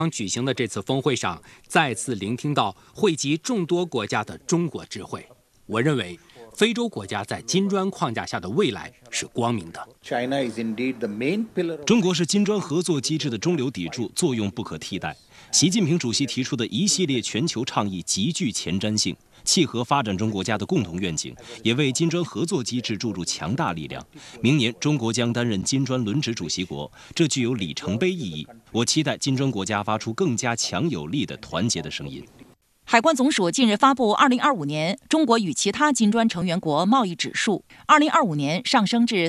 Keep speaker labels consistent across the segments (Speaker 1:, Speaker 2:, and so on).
Speaker 1: 举行的这次峰会上，再次聆听到汇集众多国家的中国智慧。我认为，非洲国家在金砖框架下的未来是光明的。
Speaker 2: 中国是金砖合作机制的中流砥柱，作用不可替代。习近平主席提出的一系列全球倡议极具前瞻性，契合发展中国家的共同愿景，也为金砖合作机制注入强大力量。明年，中国将担任金砖轮值主席国，这具有里程碑意义。我期待金砖国家发出更加强有力的团结的声音。
Speaker 3: 海关总署近日发布2025年中国与其他金砖成员国贸易指数，2025年上升至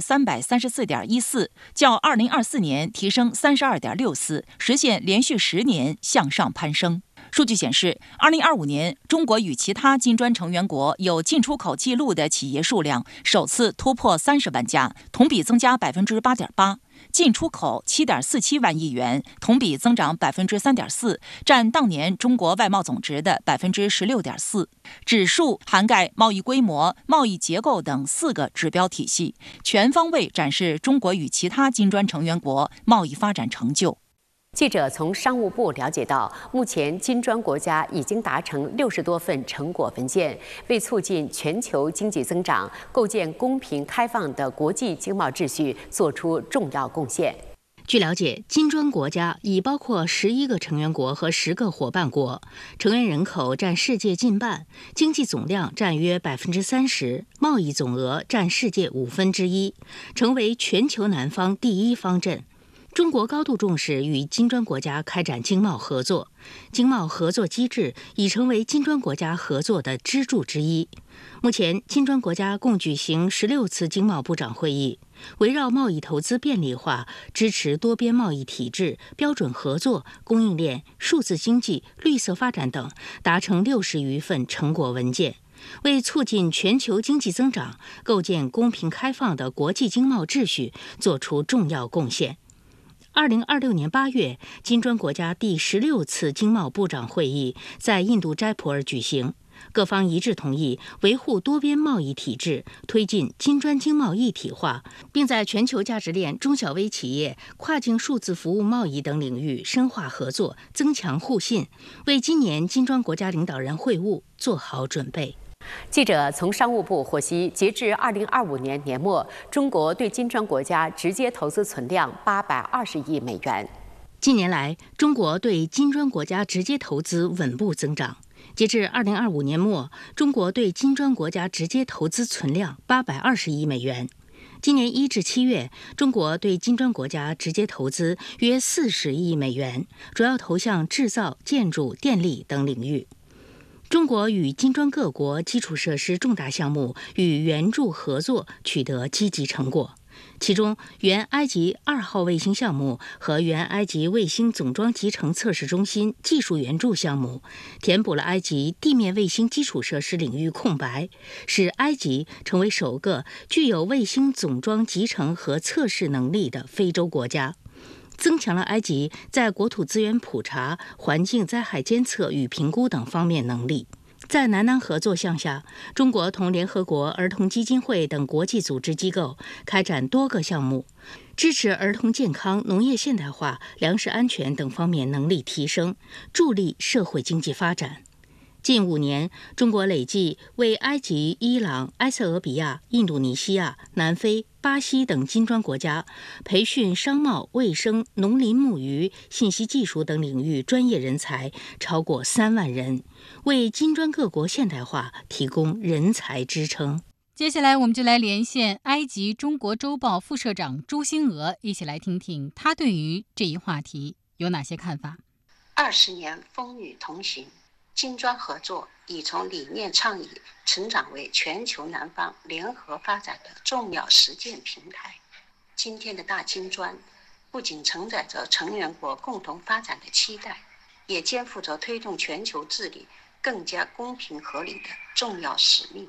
Speaker 3: 334.14，较2024年提升32.64，实现连续10年向上攀升。数据显示，2025年中国与其他金砖成员国有进出口记录的企业数量首次突破30万家，同比增加8.8%。进出口7.47万亿元，同比增长3.4%，占当年中国外贸总值的16.4%。指数涵盖贸易规模、贸易结构等4个指标体系，全方位展示中国与其他金砖成员国贸易发展成就。
Speaker 4: 记者从商务部了解到，目前金砖国家已经达成60多份成果文件，为促进全球经济增长、构建公平开放的国际经贸秩序做出重要贡献。
Speaker 5: 据了解，金砖国家已包括11个成员国和10个伙伴国，成员人口占世界近半，经济总量占约30%，贸易总额占世界1/5，成为全球南方第一方阵。中国高度重视与金砖国家开展经贸合作，经贸合作机制已成为金砖国家合作的支柱之一。目前，金砖国家共举行16次经贸部长会议，围绕贸易投资便利化、支持多边贸易体制、标准合作、供应链、数字经济、绿色发展等，达成60余份成果文件，为促进全球经济增长、构建公平开放的国际经贸秩序作出重要贡献。2026年8月，金砖国家第16次经贸部长会议在印度斋普尔举行，各方一致同意维护多边贸易体制，推进金砖经贸一体化，并在全球价值链、中小微企业、跨境数字服务贸易等领域深化合作，增强互信，为今年金砖国家领导人会晤做好准备。
Speaker 4: 记者从商务部获悉，截至2025年年末，中国对金砖国家直接投资存量820亿美元。
Speaker 5: 近年来，中国对金砖国家直接投资稳步增长。截至2025年末，中国对金砖国家直接投资存量820亿美元。今年1至7月，中国对金砖国家直接投资约40亿美元，主要投向制造、建筑、电力等领域。中国与金砖各国基础设施重大项目与援助合作取得积极成果，其中原埃及2号卫星项目和原埃及卫星总装集成测试中心技术援助项目，填补了埃及地面卫星基础设施领域空白，使埃及成为首个具有卫星总装集成和测试能力的非洲国家，增强了埃及在国土资源普查、环境灾害监测与评估等方面能力。在南南合作项下，中国同联合国儿童基金会等国际组织机构开展多个项目，支持儿童健康、农业现代化、粮食安全等方面能力提升，助力社会经济发展。近5年，中国累计为埃及、伊朗、埃塞俄比亚、印度尼西亚、南非、巴西等金砖国家培训商贸、卫生、农林牧渔、信息技术等领域专业人才超过3万人，为金砖各国现代化提供人才支撑。
Speaker 6: 接下来，我们就来连线埃及中国周报副社长朱星娥，一起来听听他对于这一话题有哪些看法。
Speaker 7: 20年风雨同行。金砖合作已从理念倡议成长为全球南方联合发展的重要实践平台。今天的大金砖不仅承载着成员国共同发展的期待，也肩负着推动全球治理更加公平合理的重要使命。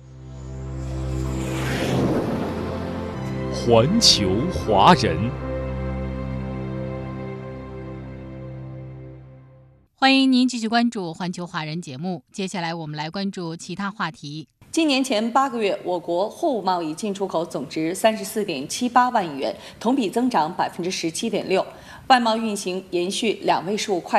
Speaker 8: 环球华人，
Speaker 6: 欢迎您继续关注环球华人节目。接下来我们来关注其他话题。
Speaker 9: 今年前8个月，我国货物贸易进出口总值34.78万亿元，同比增长17.6%，外贸运行延续2位数快